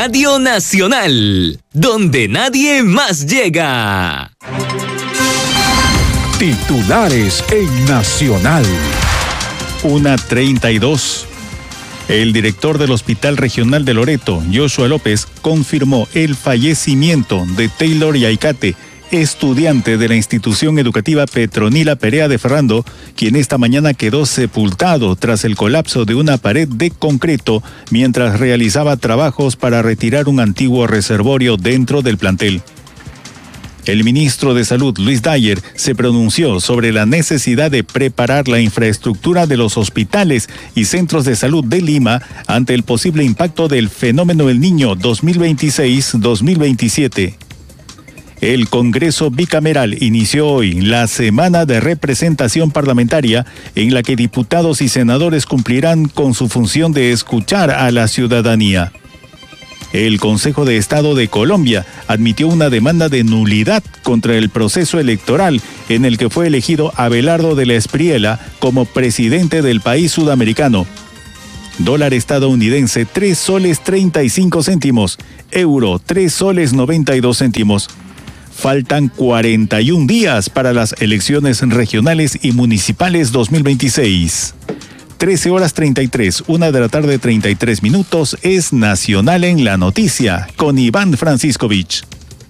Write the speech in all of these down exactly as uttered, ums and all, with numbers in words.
Radio Nacional, donde nadie más llega. Titulares en Nacional. una treinta y dos. El director del Hospital Regional de Loreto, Joshua López, confirmó el fallecimiento de Taylor Yaicate, estudiante de la institución educativa Petronila Perea de Ferrando, quien esta mañana quedó sepultado tras el colapso de una pared de concreto mientras realizaba trabajos para retirar un antiguo reservorio dentro del plantel. El ministro de Salud, Luis Dyer, se pronunció sobre la necesidad de preparar la infraestructura de los hospitales y centros de salud de Lima ante el posible impacto del fenómeno El Niño dos mil veintiséis dos mil veintisiete. El Congreso Bicameral inició hoy la semana de representación parlamentaria en la que diputados y senadores cumplirán con su función de escuchar a la ciudadanía. El Consejo de Estado de Colombia admitió una demanda de nulidad contra el proceso electoral en el que fue elegido Abelardo de la Espriella como presidente del país sudamericano. Dólar estadounidense tres soles treinta y cinco céntimos, euro tres soles noventa y dos céntimos. Faltan cuarenta y un días para las elecciones regionales y municipales dos mil veintiséis. trece horas treinta y tres, una de la tarde treinta y tres minutos, es Nacional en la Noticia, con Iván Franciscovich.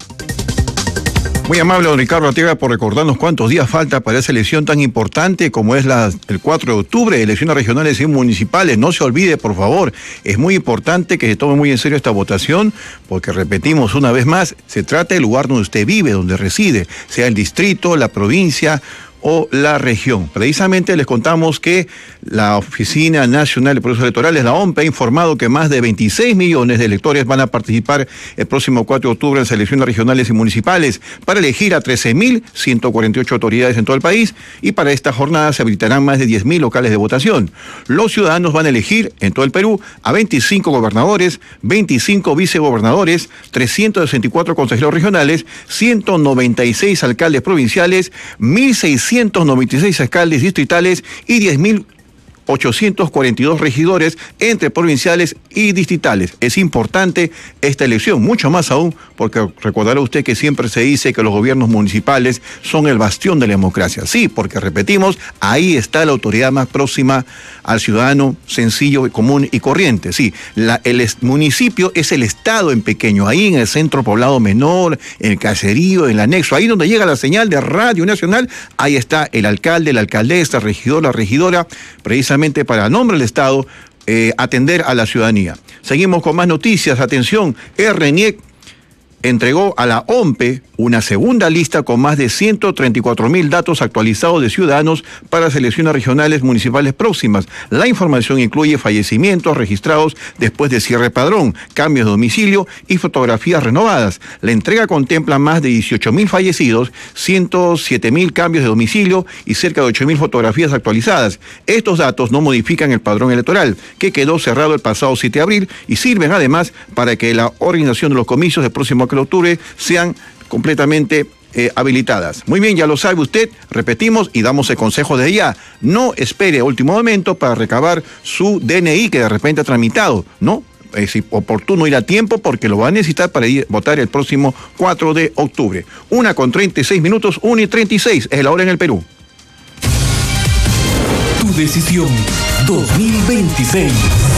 Muy amable, don Ricardo Arteaga, por recordarnos cuántos días falta para esa elección tan importante como es la, el cuatro de octubre, elecciones regionales y municipales. No se olvide, por favor, es muy importante que se tome muy en serio esta votación, porque repetimos una vez más, se trata del lugar donde usted vive, donde reside, sea el distrito, la provincia o la región. Precisamente les contamos que la Oficina Nacional de Procesos Electorales, la O M P, ha informado que más de veintiséis millones de electores van a participar el próximo cuatro de octubre en las elecciones regionales y municipales para elegir a trece mil ciento cuarenta y ocho autoridades en todo el país, y para esta jornada se habilitarán más de diez mil locales de votación. Los ciudadanos van a elegir en todo el Perú a veinticinco gobernadores, veinticinco vicegobernadores, trescientos sesenta y cuatro consejeros regionales, ciento noventa y seis alcaldes provinciales, mil seiscientos noventa y seis alcaldes distritales y diez mil ochocientos cuarenta y dos regidores entre provinciales y distritales. Es importante esta elección, mucho más aún, porque recordará usted que siempre se dice que los gobiernos municipales son el bastión de la democracia. Sí, porque repetimos, ahí está la autoridad más próxima al ciudadano sencillo, común y corriente. Sí, la, el est- municipio es el estado en pequeño, ahí en el centro poblado menor, en el caserío, en el anexo, ahí donde llega la señal de Radio Nacional, ahí está el alcalde, la alcaldesa, el regidor, la regidora, precisamente para el nombre del Estado, eh, atender a la ciudadanía. Seguimos con más noticias. Atención, R N I E C entregó a la O M P una segunda lista con más de ciento treinta y cuatro mil datos actualizados de ciudadanos para las elecciones regionales municipales próximas. La información incluye fallecimientos registrados después de cierre de padrón, cambios de domicilio y fotografías renovadas. La entrega contempla más de dieciocho mil fallecidos, ciento siete mil cambios de domicilio y cerca de ocho mil fotografías actualizadas. Estos datos no modifican el padrón electoral, que quedó cerrado el pasado siete de abril, y sirven además para que la organización de los comicios del próximo de octubre sean completamente eh, habilitadas. Muy bien, ya lo sabe usted, repetimos y damos el consejo de ya. No espere a último momento para recabar su D N I que de repente ha tramitado, ¿no? Es oportuno ir a tiempo porque lo va a necesitar para ir a votar el próximo cuatro de octubre. Una con treinta y seis minutos, una y treinta y seis, es la hora en el Perú. Tu decisión dos mil veintiséis.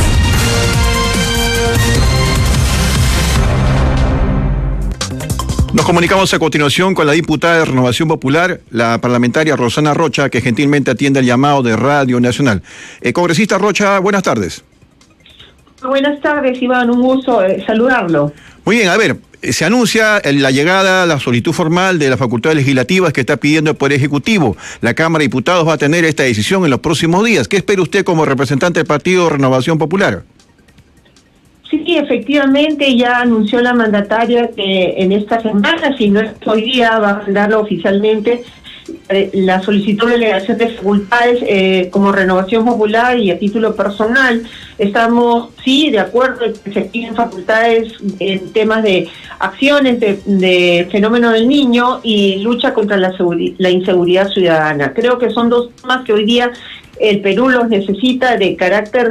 Nos comunicamos a continuación con la diputada de Renovación Popular, la parlamentaria Rosana Rocha, que gentilmente atiende el llamado de Radio Nacional. Eh, congresista Rocha, buenas tardes. Buenas tardes, Iván, un gusto eh, saludarlo. Muy bien, a ver, se anuncia la llegada, la solicitud formal de las facultades legislativas que está pidiendo el Poder Ejecutivo. La Cámara de Diputados va a tener esta decisión en los próximos días. ¿Qué espera usted como representante del Partido Renovación Popular? Sí, efectivamente, ya anunció la mandataria que en esta semana, si no es hoy día, va a mandarlo oficialmente eh, la solicitud de delegación de facultades eh, como Renovación Popular y a título personal. Estamos, sí, de acuerdo en que se piden facultades en temas de acciones de, de fenómeno del niño y lucha contra la, la inseguridad ciudadana. Creo que son dos temas que hoy día el Perú los necesita de carácter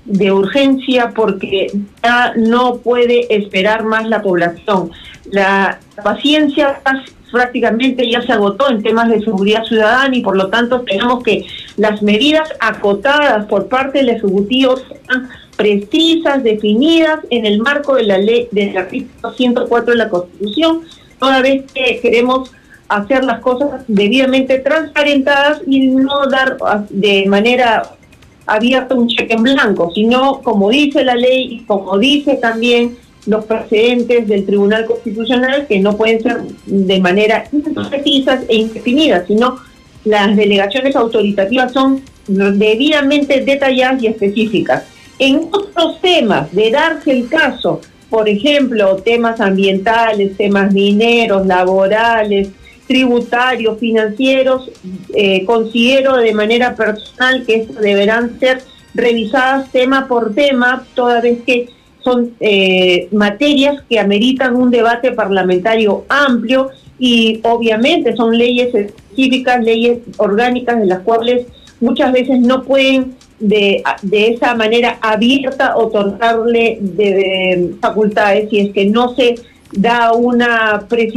de urgencia porque ya no puede esperar más la población. La paciencia prácticamente ya se agotó en temas de seguridad ciudadana y por lo tanto tenemos que las medidas acotadas por parte del Ejecutivo sean precisas, definidas en el marco de la ley del artículo ciento cuatro de la Constitución, toda vez que queremos hacer las cosas debidamente transparentadas y no dar de manera abierta un cheque en blanco, sino como dice la ley y como dice también los precedentes del Tribunal Constitucional, que no pueden ser de manera imprecisas e indefinidas, sino las delegaciones autoritativas son debidamente detalladas y específicas. En otros temas, de darse el caso, por ejemplo, temas ambientales, temas mineros, laborales, tributarios, financieros, eh, considero de manera personal que estos deberán ser revisadas tema por tema, toda vez que son eh, materias que ameritan un debate parlamentario amplio y obviamente son leyes específicas, leyes orgánicas de las cuales muchas veces no pueden de, de esa manera abierta otorgarle de, de facultades si es que no se da una precisión